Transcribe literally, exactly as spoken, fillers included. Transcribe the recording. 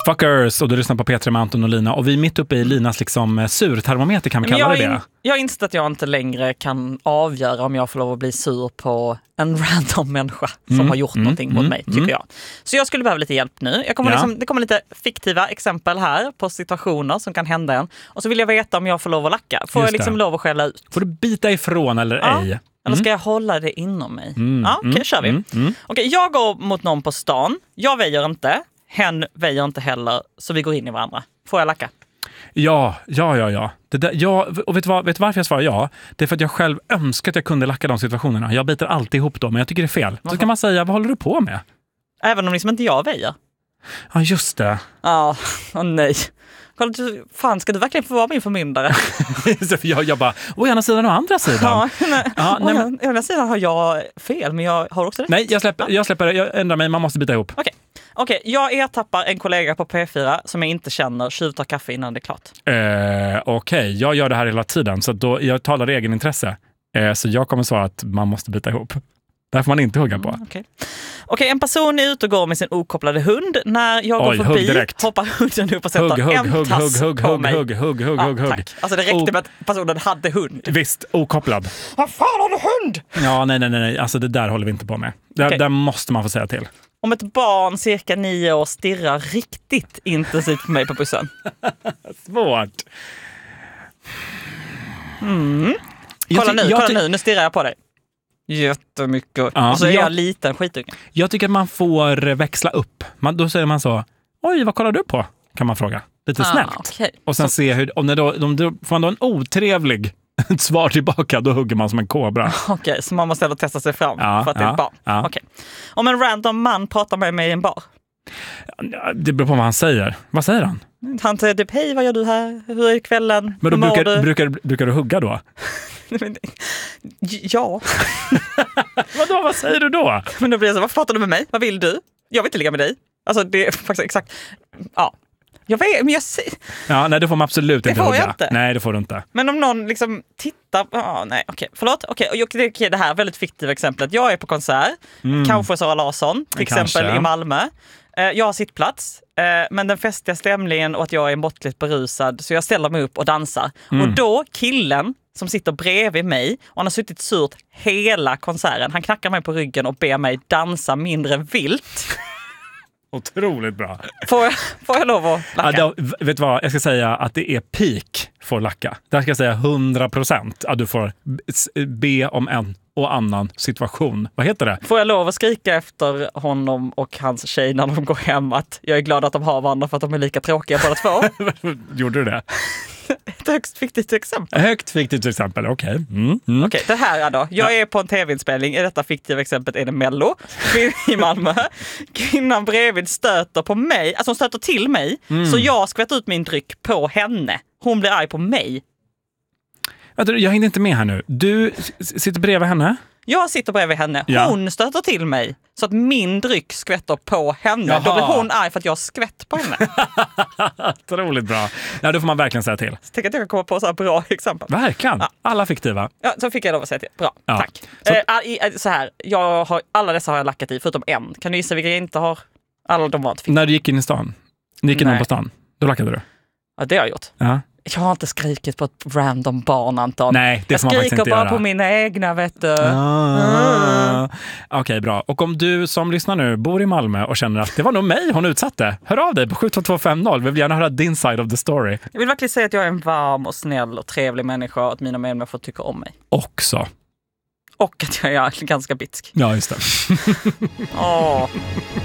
Fuckers, och du lyssnar på P tre med Anton och Lina. Och vi är mitt uppe i Linas liksom surtermometer, kan vi kalla det det? Jag har insett att jag inte längre kan avgöra om jag får lov att bli sur på en random människa som mm, har gjort mm, någonting mm, mot mig, tycker mm. jag. Så jag skulle behöva lite hjälp nu. Jag kommer ja. liksom, det kommer lite fiktiva exempel här på situationer som kan hända en. Och så vill jag veta om jag får lov att lacka. Får Just jag liksom det. lov att skälla ut? Får du bita ifrån eller ja. ej? Mm. Eller ska jag hålla det inom mig? Mm, ja, okej, okay, kör vi. Mm, mm. Okej, okay, jag går mot någon på stan. Jag väjer inte. Hen väjer inte heller. Så vi går in i varandra. Får jag lacka? Ja, ja, ja, ja. Det där, ja och vet du, vad, vet du varför jag svarar ja? Det är för att jag själv önskar att jag kunde lacka de situationerna. Jag biter alltid ihop då, men jag tycker det är fel. Så kan man säga, vad håller du på med? Även om liksom inte jag väjer? Ja, just det. Ja, åh nej. Fan, ska du verkligen få vara min förmyndare? jag, jag bara, å ena sidan och andra sidan. Ja, nej. Ja, nej, men... Å ena sidan har jag fel, men jag har också rätt. Nej, jag släpper, jag släpper jag ändrar mig, man måste bita ihop. Okej, okay. okay, jag ertappar en kollega på P fyra som jag inte känner tjuvtar kaffe innan det är klart. Eh, Okej, okay. Jag gör det här hela tiden, så då, jag talar egen intresse. Eh, så jag kommer svara att man måste bita ihop. Där får man inte hugga på. Mm, Okej, okay. okay, en person är ute och går med sin okopplade hund. När jag Oj, går förbi hoppar hunden upp och sätter hugg, hugg, en hugg, tass hugg, på hugg, mig. Hugg, hugg, hugg, ja, hugg, hugg. Tack. Alltså det räckte o- med att personen hade hund. Visst, okopplad. Vad fan har du hund? Ja, nej, nej, nej. Alltså det där håller vi inte på med. Där, Okay. där måste man få säga till. Om ett barn cirka nio år stirrar riktigt intensivt på mig på bussen. Svårt. Mm. Jag Kolla ty- nu, jag kolla ty- nu, nu stirrar jag på dig. Jättemycket. Ja, och så är jag- jag liten skitunge. Jag tycker att man får växla upp. Man, då säger man så, oj, vad kollar du på? Kan man fråga. Lite snällt. Ah, okay. Och sen så... se hur, om det då, om då, får man då en otrevlig svar tillbaka, då hugger man som en kobra. Okej, okay, så man måste ändå testa sig fram Ja, för att det är ja, ett barn. ja. Okay. Om en random man pratar med mig i en bar. Det beror på vad han säger. Vad säger han? Han säger typ, hej, vad gör du här? Hur är kvällen? Men då Hur mår brukar, du? brukar, brukar du hugga då? Ja. Vadå, vad säger du då? Men då blir det så, varför pratar du med mig? Vad vill du? Jag vill inte ligga med dig. Alltså det är faktiskt exakt, ja. Jag vet, men jag ser... Ja, nej, det får man absolut det inte får hugga. Jag inte. Nej, det får du inte. Men om någon liksom tittar... Ah, nej, okej. Okay. Förlåt. Okej, okay. okay, det här väldigt fiktiva exemplet. Jag är på konsert. Mm. Kanske Sara Larsson, till Kanske. exempel i Malmö. Eh, jag har sittplats. Eh, men den festiga stämningen och att jag är måttligt berusad. Så jag ställer mig upp och dansar. Mm. Och då killen som sitter bredvid mig och han har suttit surt hela konserten. Han knackar mig på ryggen och ber mig dansa mindre vilt. Otroligt bra. Får jag, får jag lov att lacka? Ja, då, vet du vad? Jag ska säga att det är peak för lacka. Där ska jag säga hundra procent att du får be om en och annan situation. Vad heter det? Får jag lov att skrika efter honom och hans tjej när de går hem att jag är glad att de har varandra för att de är lika tråkiga båda två? Gjorde du det? Ett högst fiktivt exempel. Högt fiktivt exempel, okej. Okay. Mm, mm. Okej, okay, det här är då. Jag är på en tv-inspelning. I detta fiktiva exemplet är det Mello i Malmö. Kvinnan bredvid stöter på mig. Alltså hon stöter till mig. Mm. Så jag skvätter ut min dryck på henne. Hon blir arg på mig. Jag hängde inte med här nu. Du sitter bredvid henne? Jag sitter bredvid henne. Ja. Hon stöter till mig. Så att min dryck skvätter på henne. Jaha. Då blir hon arg för att jag skvätt på henne. Otroligt bra. Ja, då får man verkligen säga till. Tänk att jag kan komma på så här bra exempel. Verkligen. Ja. Alla fiktiva. Ja, så fick jag lov att säga till. Bra, ja. tack. Så... Eh, så här, jag har, alla dessa har jag lackat i, förutom en. Kan du gissa vilka jag inte har? Alla de var inte fiktiva. När du gick in i stan? Du gick in Nej. på stan? Då lackade du? Ja, det har jag gjort. Ja. Jag har inte skrikit på ett random barn, Anton. Nej, det får man faktiskt inte Jag skriker bara göra. på mina egna, vet du. Ah. Mm. Okej, okay, bra. Och om du som lyssnar nu bor i Malmö och känner att det var nog mig hon utsatte, hör av dig på sju två två fem noll. Vi vill gärna höra din side of the story. Jag vill verkligen säga att jag är en varm och snäll och trevlig människa och att mina medmänniskor tycker om mig. Också. Och att jag är ganska bitsk. Ja, just det. Åh.